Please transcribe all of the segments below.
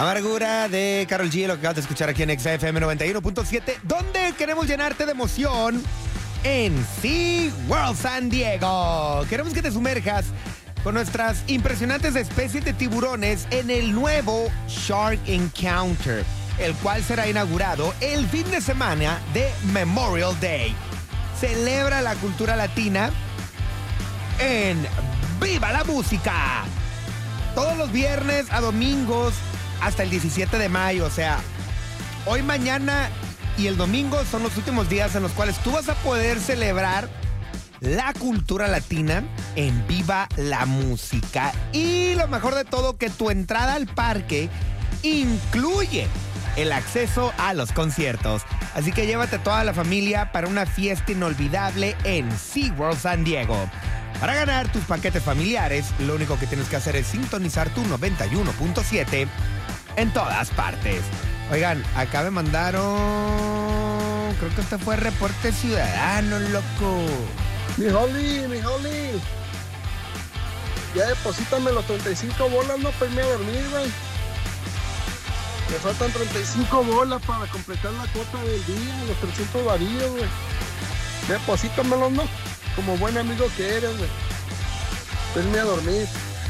Amargura de Karol G, lo que acabas de escuchar aquí en XFM 91.7, donde queremos llenarte de emoción en SeaWorld San Diego. Queremos que te sumerjas con nuestras impresionantes especies de tiburones en el nuevo Shark Encounter, el cual será inaugurado el fin de semana de Memorial Day. Celebra la cultura latina en Viva la Música. Todos los viernes a domingos hasta el 17 de mayo. O sea, hoy, mañana y el domingo son los últimos días en los cuales tú vas a poder celebrar la cultura latina en Viva la Música. Y lo mejor de todo, que tu entrada al parque incluye el acceso a los conciertos. Así que llévate a toda la familia para una fiesta inolvidable en SeaWorld San Diego. Para ganar tus paquetes familiares, lo único que tienes que hacer es sintonizar tu 91.7 en todas partes. Oigan, acá me mandaron... Creo que este fue Reporte Ciudadano, loco. Mi Holly. Ya deposítame los 35 bolas, no, para irme a dormir, güey. Me faltan 35 bolas para completar la cuota del día, los 300 varillos, güey. Deposítamelos, no. Como buen amigo que eres, güey. Para irme a dormir.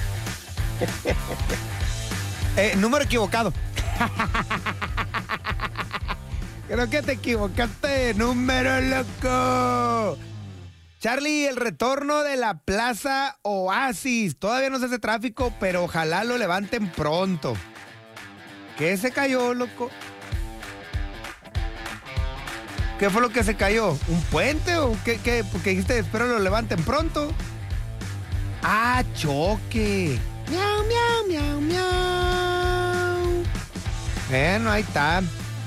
Número equivocado. Creo que te equivocaste de número, loco. Charlie, el retorno de la Plaza Oasis. Todavía no se hace tráfico, pero ojalá lo levanten pronto. ¿Qué se cayó, loco? ¿Qué fue lo que se cayó? ¿Un puente o qué? Porque dijiste, espero lo levanten pronto. ¡Ah, choque! ¡Miau, miau, miau, miau! Bueno, ahí está.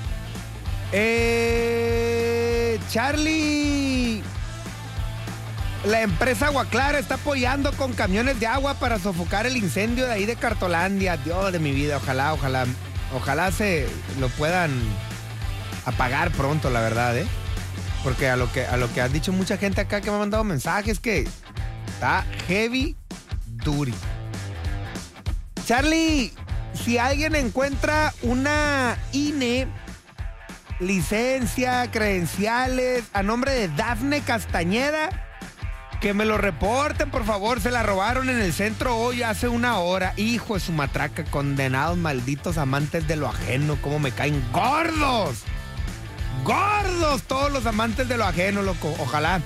Charlie, la empresa Agua Clara está apoyando con camiones de agua para sofocar el incendio de ahí de Cartolandia. Dios de mi vida, ojalá se lo puedan apagar pronto, la verdad, ¿eh? Porque a lo que ha dicho mucha gente acá que me ha mandado mensajes, que está heavy duty. Charlie, si alguien encuentra una INE, licencia, credenciales, a nombre de Dafne Castañeda, que me lo reporten, por favor. Se la robaron en el centro hoy hace una hora. Hijo de su matraca, condenados malditos amantes de lo ajeno. Cómo me caen gordos. Gordos todos los amantes de lo ajeno, loco. Ojalá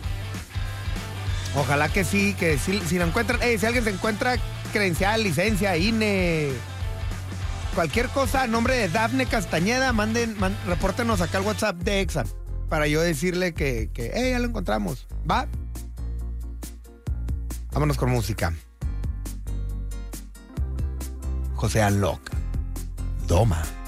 que sí, si lo encuentran. Si alguien se encuentra credencial, licencia, INE, cualquier cosa a nombre de Dafne Castañeda, repórtenos acá al WhatsApp de EXA para yo decirle que ya lo encontramos. ¿Va? Vámonos con música. José Alok, Doma.